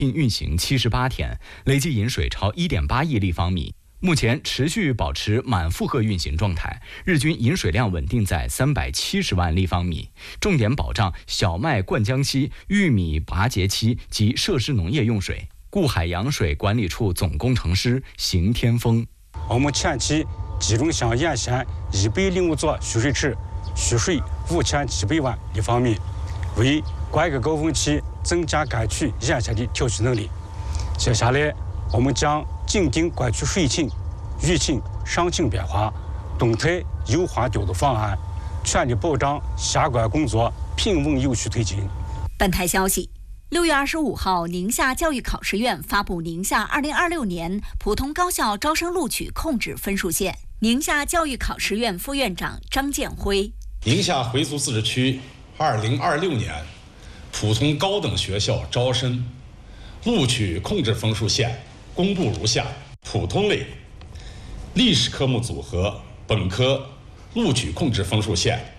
并运行78天，累计饮水超1.8亿立方米。目前持续保持满负荷运行状态，日均饮水量稳定在370万立方米，重点保障小麦灌浆期、玉米拔节期及设施农业用水。固海洋水管理处总工程师邢天峰： 我们前期集中向沿线105座蓄水池蓄水5700万立方米，为拐个高峰期增加该区沿线的调蓄能力。接下来，我们将紧盯该区水情、雨情、晌情变化，动态优化调度方案，全力保障下灌工作平稳有序推进。 本台消息，6月25号，宁夏教育考试院发布宁夏2026年普通高校招生录取控制分数线。宁夏教育考试院副院长张建辉： 宁夏回族自治区2026年普通高等学校招生录取控制分数线公布如下：普通类历史科目组合本科录取控制分数线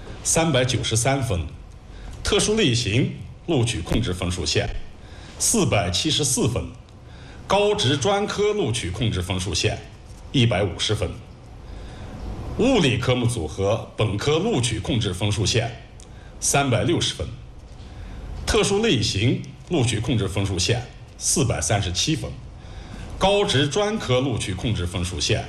393分，特殊类型录取控制分数线474分，高职专科录取控制分数线150分，物理科目组合本科录取控制分数线360分，特殊类型录取控制分数线437分，高职专科录取控制分数线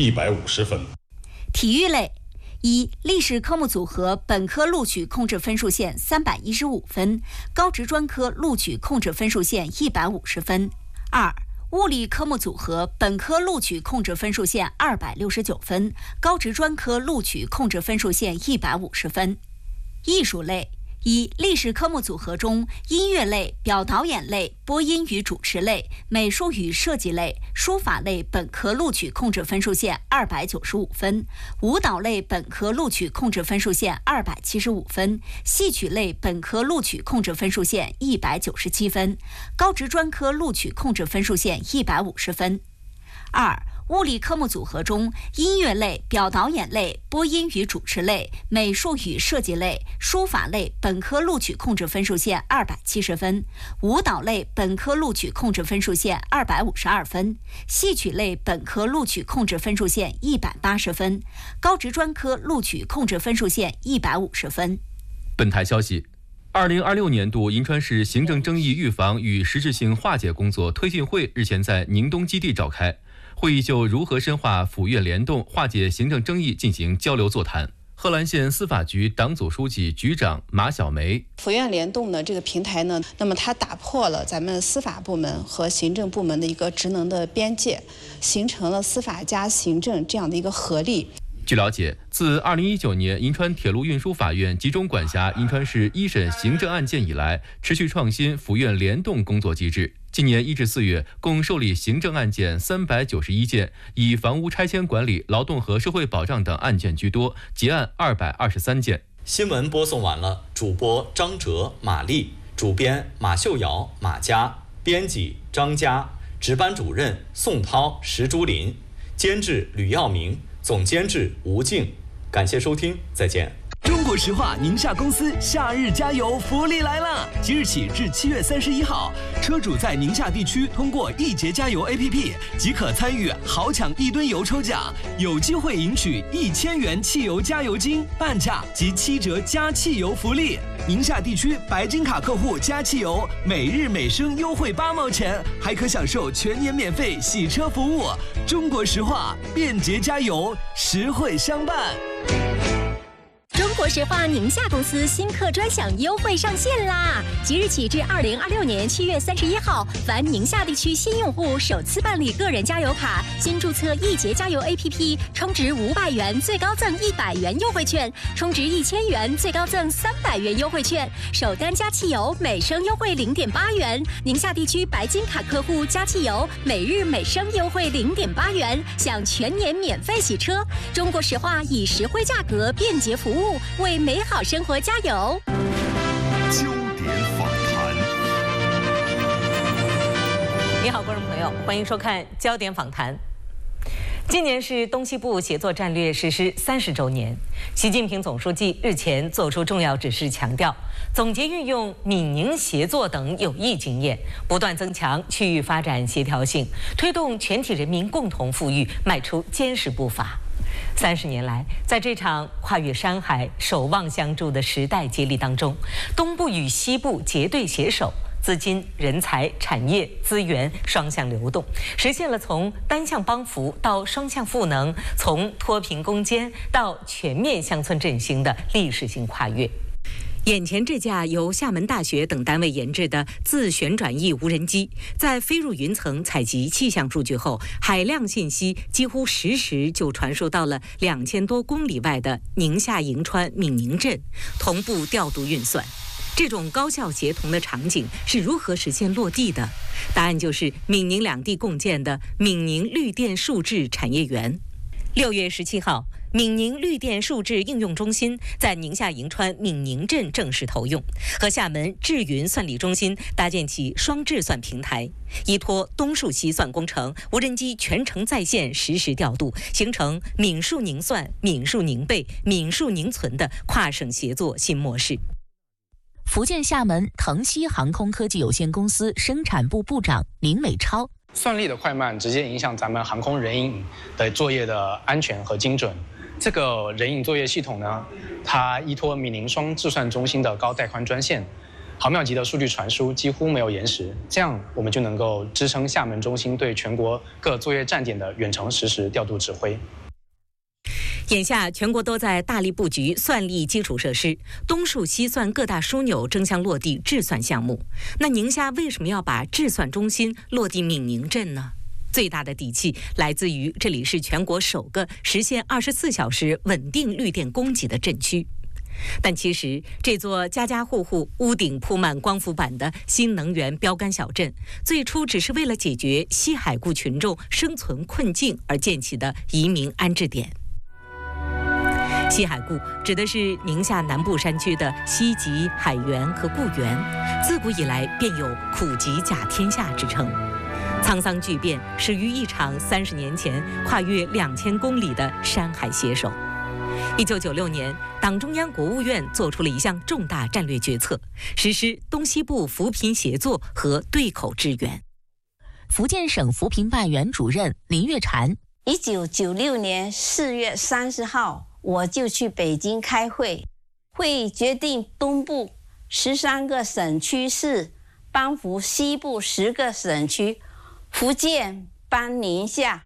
150分。 体育类：1. 历史科目组合本科录取控制分数线315分，高职专科录取控制分数线150分。2. 物理科目组合本科录取控制分数线269分，高职专科录取控制分数线150分。艺术类：1. 历史科目组合中，音乐类、表导演类、播音与主持类、美术与设计类、书法类本科录取控制分数线295分，舞蹈类本科录取控制分数线275分，戏曲类本科录取控制分数线197分，高职专科录取控制分数线150分。2. 物理科目组合中，音乐类、表导演类、播音与主持类、美术与设计类、书法类本科录取控制分数线270分，舞蹈类本科录取控制分数线252分，戏曲类本科录取控制分数线180分，高职专科录取控制分数线150分。 本台消息，2026年度银川市行政争议预防与实质性化解工作推进会日前在宁东基地召开。会议就如何深化府院联动化解行政争议进行交流座谈。贺兰县司法局党组书记、局长马小梅： 府院联动呢这个平台呢，那么它打破了咱们司法部门和行政部门的一个职能的边界，形成了司法加行政这样的一个合力。 据了解，自2019年银川铁路运输法院集中管辖银川市一审行政案件以来，持续创新府院联动工作机制。今年1至4月，共受理行政案件391件，以房屋拆迁管理、劳动和社会保障等案件居多，结案223件。 新闻播送完了，主播张哲、马丽，主编马秀瑶、马佳，编辑张佳，值班主任宋涛、石竹林，监制吕耀明，总监制吴静。感谢收听，再见。 中国石化宁夏公司夏日加油福利来了！即日起至7月31号，车主在宁夏地区通过易捷加油 APP 即可参与豪抢1吨油抽奖，有机会赢取1000元汽油加油金、半价及7折加汽油福利。宁夏地区白金卡客户加汽油，每日每升优惠8毛钱，还可享受全年免费洗车服务。中国石化，便捷加油，实惠相伴。 中国石化宁夏公司新客专享优惠上线啦！即日起至2026年7月31号，凡宁夏地区新用户首次办理个人加油卡，新注册易捷加油 APP， 充值500元最高赠100元优惠券，充值1000元最高赠300元优惠券，首单加汽油每升优惠0.8元。宁夏地区白金卡客户加汽油每日每升优惠0.8元，享全年免费洗车。中国石化以实惠价格、便捷服务，为美好生活加油。 焦点访谈。 你好，观众朋友，欢迎收看焦点访谈。 今年是东西部协作战略实施30周年。习近平总书记日前作出重要指示，强调总结运用闽宁协作等有益经验，不断增强区域发展协调性，推动全体人民共同富裕迈出坚实步伐。30年来，在这场跨越山海、守望相助的时代接力当中，东部与西部结对携手，资金、人才、产业、资源双向流动，实现了从单向帮扶到双向赋能，从脱贫攻坚到全面乡村振兴的历史性跨越。眼前这架由厦门大学等单位研制的自旋转翼无人机，在飞入云层采集气象数据后，海量信息几乎实时就传输到了2000多公里外的宁夏银川闽宁镇，同步调度运算。这种高效协同的场景是如何实现落地的？答案就是闽宁两地共建的闽宁绿电数智产业园。6月17号，闽宁绿电数智应用中心在宁夏银川闽宁镇正式投用，和厦门智云算力中心搭建起双智算平台，依托东数西算工程，无人机全程在线实时调度，形成闽数宁算、闽数宁备、闽数宁存的跨省协作新模式。 福建厦门腾西航空科技有限公司生产部部长林伟超， 算力的快慢直接影响咱们航空人影的作业的安全和精准。这个人影作业系统呢，它依托闽宁双智算中心的高带宽专线，毫秒级的数据传输几乎没有延时，这样我们就能够支撑厦门中心对全国各作业站点的远程实时调度指挥。 眼下，全国都在大力布局算力基础设施，东数西算各大枢纽争相落地智算项目。那宁夏为什么要把智算中心落地闽宁镇呢？最大的底气来自于这里是全国首个实现24小时稳定绿电供给的镇区。但其实，这座家家户户屋顶铺满光伏板的新能源标杆小镇，最初只是为了解决西海固群众生存困境而建起的移民安置点。西海固指的是宁夏南部山区的西极、海源和固原，自古以来便有苦极甲天下之称。沧桑巨变始于一场30年前跨越2000公里的山海携手。1996年，党中央、国务院做出了一项重大战略决策，实施东西部扶贫协作和对口支援。 福建省扶贫办原主任林月婵 ，1996年4月30号，我就去北京开会，会议决定东部13个省区市帮扶西部10个省区，福建帮宁夏。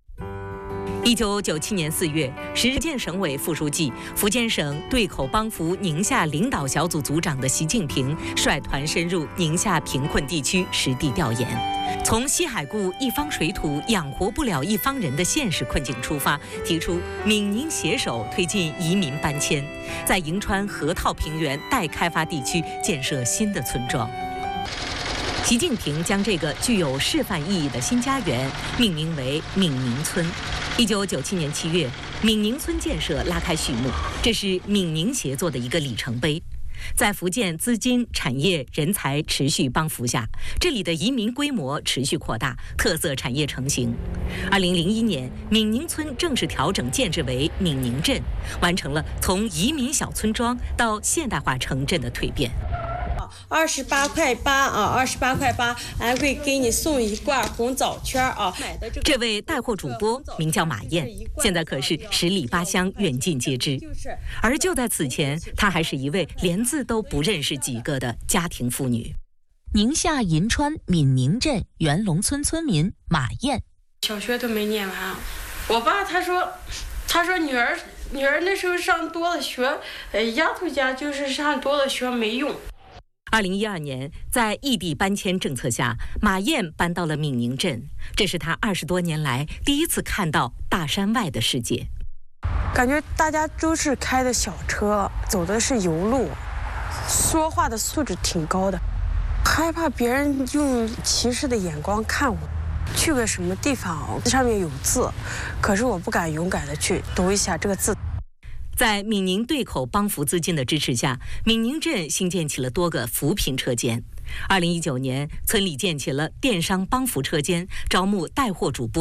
1997年4月，时任省委副书记、福建省对口帮扶宁夏领导小组组长的习近平率团深入宁夏贫困地区实地调研，从西海固一方水土养活不了一方人的现实困境出发，提出闽宁携手推进移民搬迁，在银川河套平原待开发地区建设新的村庄。习近平将这个具有示范意义的新家园命名为闽宁村。1997年7月，闽宁村建设拉开序幕，这是闽宁协作的一个里程碑。在福建资金、产业、人才持续帮扶下，这里的移民规模持续扩大，特色产业成型。2001年，闽宁村正式调整建制为闽宁镇，完成了从移民小村庄到现代化城镇的蜕变。 28.8块啊，28.8块，还会给你送一罐红枣圈啊。 这位带货主播名叫马燕，现在可是10里8乡远近皆知。而就在此前，她还是一位连字都不认识几个的家庭妇女。 宁夏银川闽宁镇元龙村村民马燕， 小学都没念完。我爸他说女儿那时候上多了学，丫头家就是上多了学没用。 2012年，在异地搬迁政策下，马燕搬到了闽宁镇，这是她20多年来第一次看到大山外的世界。 感觉大家都是开的小车，走的是油路，说话的素质挺高的，害怕别人用歧视的眼光看我。去个什么地方，上面有字，可是我不敢勇敢的去读一下这个字。 在闽宁对口帮扶资金的支持下，闽宁镇新建起了多个扶贫车间。2019年，村里建起了电商帮扶车间，招募带货主播。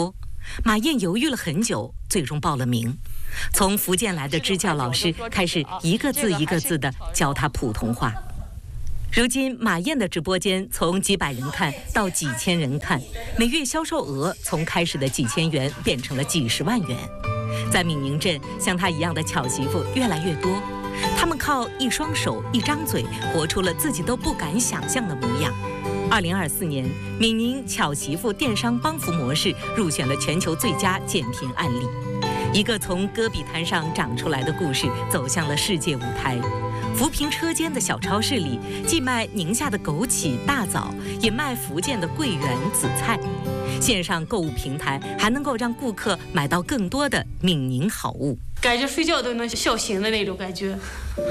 马燕犹豫了很久，最终报了名。从福建来的支教老师开始一个字一个字地教他普通话。如今马燕的直播间从几百人看到几千人看，每月销售额从开始的几千元变成了几十万元。在闽宁镇，像她一样的巧媳妇越来越多，她们靠一双手一张嘴活出了自己都不敢想象的模样。2024年，闽宁巧媳妇电商帮扶模式入选了全球最佳减贫案例。一个从戈壁滩上长出来的故事走向了世界舞台。扶贫车间的小超市里，既卖宁夏的枸杞、大枣，也卖福建的桂圆、紫菜。线上购物平台还能够让顾客买到更多的闽宁好物， 感觉睡觉都能笑醒的那种感觉。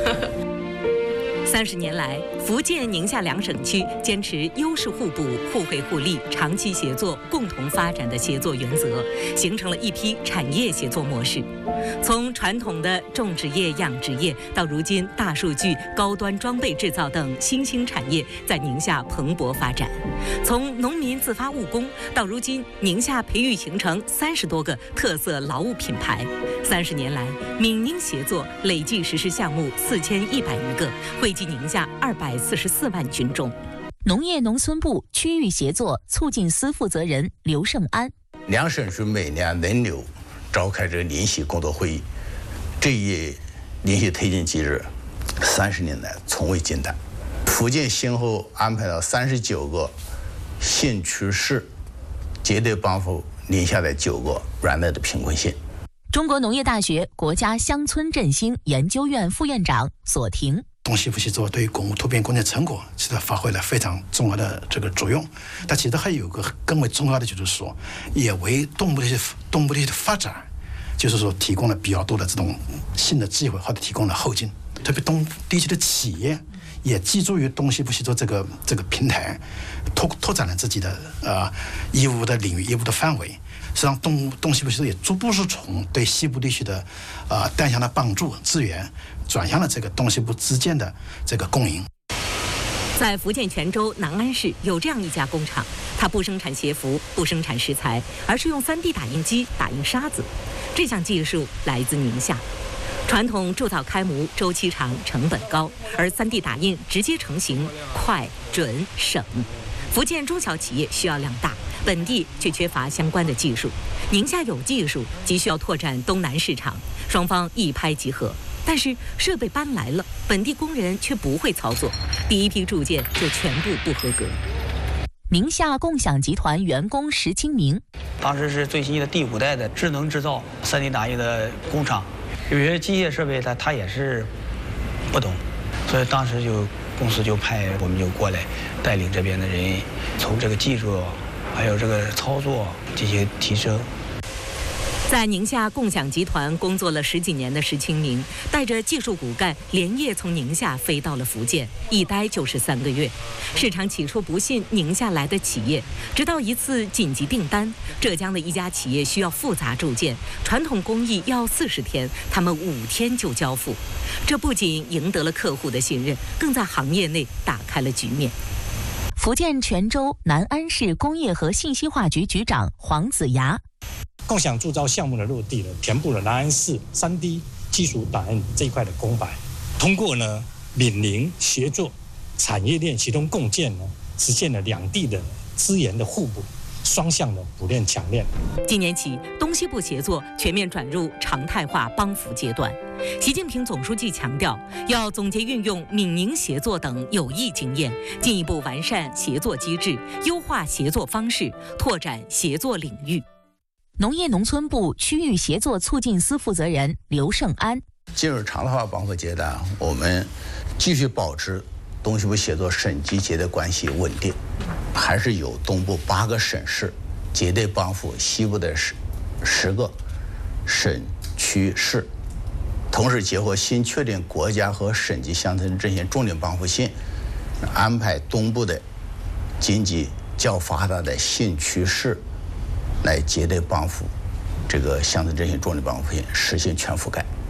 30年来，福建、宁夏两省区坚持优势互补、互惠互利、长期协作、共同发展的协作原则，形成了一批产业协作模式。从传统的种植业、养殖业，到如今大数据、高端装备制造等新兴产业在宁夏蓬勃发展。从农民自发务工，到如今宁夏培育形成30多个特色劳务品牌。30年来，闽宁协作累计实施项目4100余个，惠及宁夏244万群众。 农业农村部区域协作促进司负责人刘胜安， 两省区每年轮流召开这个联席工作会议，这一联席推进机制30年来从未间断。福建先后安排了39个县区市，绝对帮扶宁夏的9个原来的贫困县。 中国农业大学国家乡村振兴研究院副院长索廷， 东西部协作对巩固突变工业成果其实发挥了非常重要的这个作用，但其实还有个更为重要的，就是说也为东部的一些发展，就是说提供了比较多的这种新的机会，或者提供了后劲。特别东地区的企业也记住于东西部协作这个平台，拓展了自己的业务的领域、业务的范围。实际上东西部协作也逐步是从对西部地区的单向的帮助资源，转向了这个东西部之间的这个共赢。 在福建泉州南安市有这样一家工厂，它不生产鞋服，不生产石材，而是用3D 打印机打印沙子。这项技术来自宁夏。传统铸造开模周期长，成本高，而3D 打印直接成型，快、准、省。福建中小企业需要量大，本地却缺乏相关的技术。宁夏有技术，急需要拓展东南市场，双方一拍即合。但是设备搬来了，本地工人却不会操作，第一批铸件就全部不合格。 宁夏共享集团员工石清明， 当时是最新的第5代的智能制造3D 打印的工厂，有些机械设备他也是不懂，所以当时公司就派我们就过来带领这边的人，从这个技术还有这个操作进行提升。 在宁夏共享集团工作了10几年的石清明，带着技术骨干连夜从宁夏飞到了福建，一待就是3个月。市场起初不信宁夏来的企业，直到一次紧急订单，浙江的一家企业需要复杂铸件，传统工艺要40天，他们5天就交付。这不仅赢得了客户的信任，更在行业内打开了局面。 福建泉州南安市工业和信息化局局长黄子牙， 共享铸造项目的落地了，填补了南安市3D 技术打印这一块的空白。通过呢闽宁协作产业链协同共建呢，实现了2地的资源的互补，双向的补链强链。 今年起，东西部协作全面转入常态化帮扶阶段。习近平总书记强调，要总结运用闽宁协作等有益经验，进一步完善协作机制，优化协作方式，拓展协作领域。 农业农村部区域协作促进司负责人刘胜安， 进入常态化帮扶阶段，我们继续保持东西部协作省级间的关系稳定，还是有东部8个省市绝对帮扶西部的10个省区市，同时结合新确定国家和省级乡村振兴重点帮扶县，安排东部的经济较发达的县区市来绝对帮扶这个乡村振兴重点帮扶县，实现全覆盖。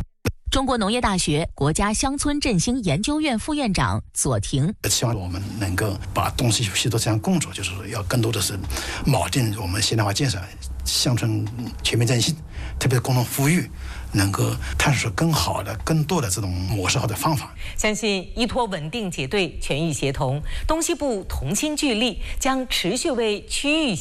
中国农业大学国家乡村振兴研究院副院长左庭， 希望我们能够把东西协作这项工作，就是说要更多的是锚定我们现代化建设、乡村全面振兴，特别是共同富裕，能够探索更好的、更多的这种模式化的方法。 相信依托稳定结对、全域协同，东西部同心聚力，将持续为区域